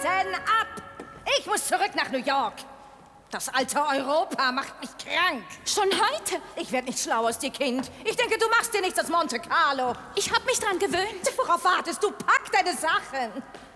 Warten ab! Ich muss zurück nach New York. Das alte Europa macht mich krank. Schon heute? Ich werde nicht schlau aus dir, Kind. Ich denke, du machst dir nichts aus Monte Carlo. Ich habe mich dran gewöhnt. Worauf wartest du? Pack deine Sachen.